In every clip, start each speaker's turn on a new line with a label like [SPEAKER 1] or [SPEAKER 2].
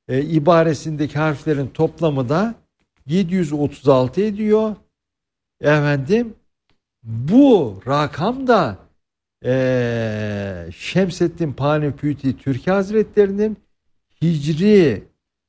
[SPEAKER 1] ibaresindeki harflerin toplamı da 736 ediyor. Efendim, bu rakam da Şemseddin Panipüti Türki Hazretleri'nin Hicri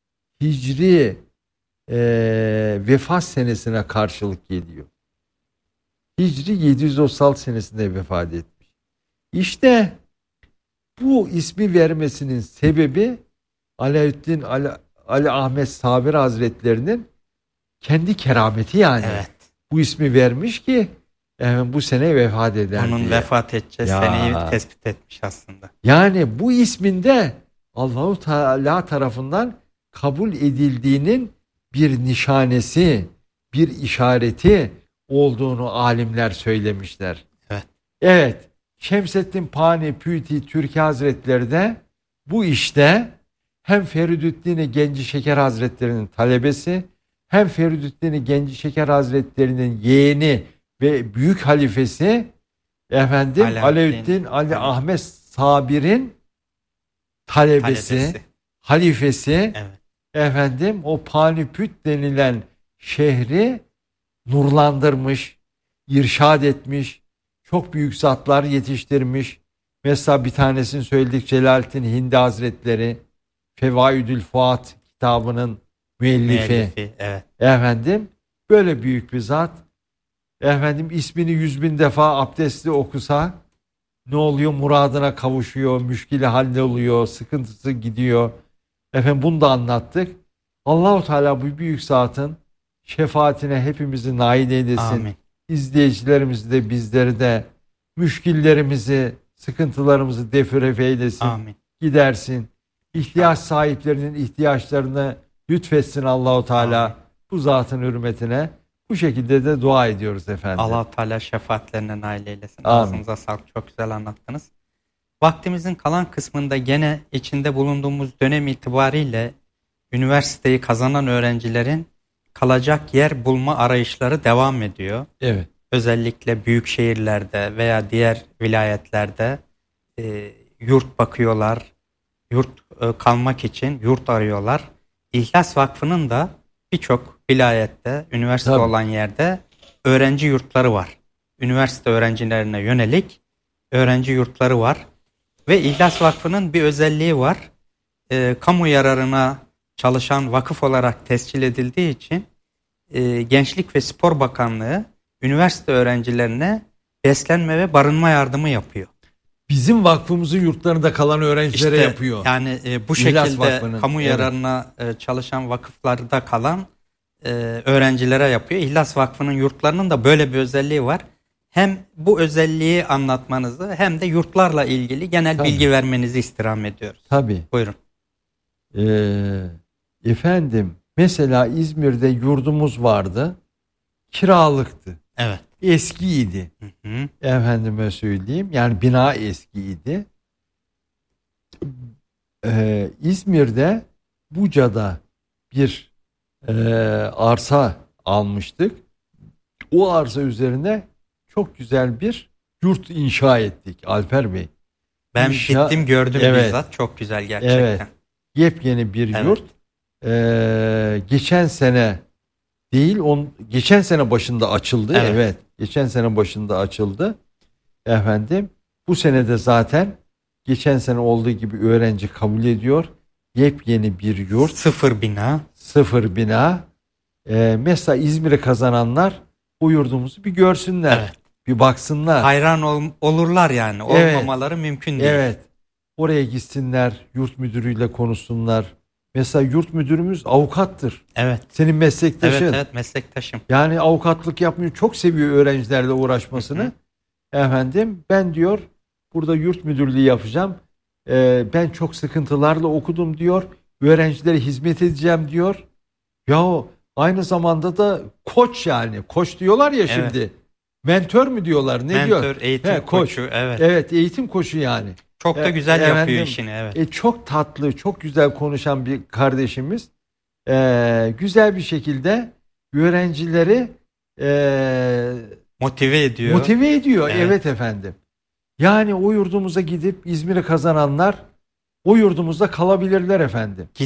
[SPEAKER 1] vefat senesine karşılık geliyor. Hicri 736 senesinde vefat etmiş. İşte bu ismi vermesinin sebebi Alaaddin Ali Ahmet Sabir Hazretleri'nin kendi kerameti yani.
[SPEAKER 2] Evet.
[SPEAKER 1] Bu ismi vermiş ki bu sene vefat eder
[SPEAKER 2] onun
[SPEAKER 1] diye.
[SPEAKER 2] Vefat edeceği seneyi tespit etmiş aslında.
[SPEAKER 1] Yani bu isminde Allahu Teala tarafından kabul edildiğinin bir nişanesi, bir işareti olduğunu alimler söylemişler.
[SPEAKER 2] Evet.
[SPEAKER 1] Evet. Şemseddin Panipüti Türki Hazretleri de bu işte hem Feridüddin Genci Şeker Hazretleri'nin talebesi, hem Feridüddin Genci Şeker Hazretleri'nin yeğeni ve büyük halifesi Alaaddin Ali Ahmet Sabir'in talebesi, halifesi.
[SPEAKER 2] Evet.
[SPEAKER 1] O Panipüt denilen şehri nurlandırmış, irşad etmiş, çok büyük zatlar yetiştirmiş. Mesela bir tanesini söyledik, Celalettin Hindi Hazretleri, Fevaidül Fuat kitabının müellifi.
[SPEAKER 2] Evet.
[SPEAKER 1] Böyle büyük bir zat. İsmini 100.000 defa abdestli okusa ne oluyor? Muradına kavuşuyor, müşkili halloluyor, sıkıntısı gidiyor. Bunu da anlattık. Allahu Teala bu büyük zatın şefaatine hepimizi nail eylesin.
[SPEAKER 2] Amin.
[SPEAKER 1] İzleyicilerimizi de bizleri de müşkillerimizi, sıkıntılarımızı defire eylesin.
[SPEAKER 2] Amin.
[SPEAKER 1] Gidersin. İhtiyaç sahiplerinin ihtiyaçlarını lütfetsin Allahu Teala.
[SPEAKER 2] Amin.
[SPEAKER 1] Bu zatın hürmetine. Bu şekilde de dua ediyoruz efendim.
[SPEAKER 2] Allah-u Teala şefaatlerine nail eylesin.
[SPEAKER 1] Amin.
[SPEAKER 2] Ağzınıza sağlık. Çok güzel anlattınız. Vaktimizin kalan kısmında gene içinde bulunduğumuz dönem itibariyle üniversiteyi kazanan öğrencilerin kalacak yer bulma arayışları devam ediyor.
[SPEAKER 1] Evet.
[SPEAKER 2] Özellikle büyük şehirlerde veya diğer vilayetlerde yurt bakıyorlar. Kalmak için yurt arıyorlar. İhlas Vakfı'nın da birçok vilayette, üniversite olan yerde öğrenci yurtları var. Üniversite öğrencilerine yönelik öğrenci yurtları var. Ve İhlas Vakfı'nın bir özelliği var. Kamu yararına çalışan vakıf olarak tescil edildiği için Gençlik ve Spor Bakanlığı üniversite öğrencilerine beslenme ve barınma yardımı yapıyor.
[SPEAKER 1] Bizim vakfımızın yurtlarında kalan öğrencilere yapıyor.
[SPEAKER 2] Yani bu şekilde kamu yararına çalışan vakıflarda kalan öğrencilere yapıyor. İhlas Vakfı'nın yurtlarının da böyle bir özelliği var. Hem bu özelliği anlatmanızı hem de yurtlarla ilgili genel bilgi vermenizi istirham ediyoruz.
[SPEAKER 1] Tabii.
[SPEAKER 2] Buyurun.
[SPEAKER 1] Mesela İzmir'de yurdumuz vardı. Kiralıktı.
[SPEAKER 2] Evet.
[SPEAKER 1] Eskiydi. Efendime söyleyeyim. Yani bina eskiydi. İzmir'de Buca'da bir arsa almıştık. O arsa üzerine çok güzel bir yurt inşa ettik Alper Bey.
[SPEAKER 2] Ben gittim gördüm bizzat. Çok güzel gerçekten.
[SPEAKER 1] Evet. Yepyeni bir yurt. Geçen sene değil, geçen sene başında açıldı. Evet. Geçen sene başında açıldı. Bu sene de zaten geçen sene olduğu gibi öğrenci kabul ediyor. Yepyeni bir yurt. Sıfır bina. Mesela İzmir'i kazananlar bu yurdumuzu bir görsünler.
[SPEAKER 2] Evet.
[SPEAKER 1] Bir baksınlar.
[SPEAKER 2] Hayran olurlar yani. Olmamaları mümkün değil.
[SPEAKER 1] Evet. Oraya gitsinler. Yurt müdürüyle konuşsunlar. Mesela yurt müdürümüz avukattır.
[SPEAKER 2] Evet.
[SPEAKER 1] Senin meslektaşın.
[SPEAKER 2] Evet, meslektaşım.
[SPEAKER 1] Yani avukatlık yapmıyor. Çok seviyor öğrencilerle uğraşmasını. Ben diyor burada yurt müdürlüğü yapacağım. Ben çok sıkıntılarla okudum diyor. Öğrencilere hizmet edeceğim diyor. Yahu aynı zamanda da koç yani. Koç diyorlar ya şimdi. Mentör mü diyorlar? Ne diyor?
[SPEAKER 2] Mentör, eğitim koçu. Evet.
[SPEAKER 1] Evet, eğitim koçu yani.
[SPEAKER 2] Çok da güzel yapıyor işini. Evet.
[SPEAKER 1] Çok tatlı, çok güzel konuşan bir kardeşimiz. Güzel bir şekilde öğrencileri
[SPEAKER 2] motive ediyor.
[SPEAKER 1] Evet efendim. Yani o yurdumuza gidip İzmir'i kazananlar o yurdumuzda kalabilirler efendim.